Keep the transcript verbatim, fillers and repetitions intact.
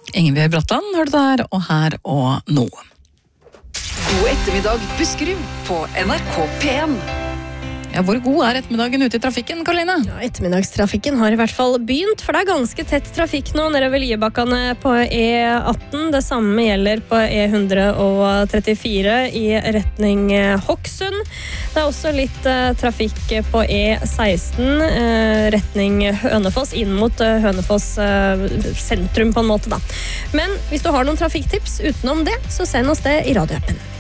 Ingebjørg Bratland har du der, og her og nå. God ettermiddag, Buskerud på N R K P en. Ja, hvor god er ettermiddagen ute i trafikken, Karoline? Ja, ettermiddagstrafikken har i hvert fall begynt, for det er ganske tett trafikk nå nedover Liebakkene på E atten. Det samme gjelder på E ett trettifire i retning Hokksund. Det er også litt uh, trafikk på E seksten, uh, retning Hønefoss, inn mot uh, Hønefoss uh, sentrum på en måte da. Men hvis du har noen trafikktips utenom det, så send oss det i radioappen.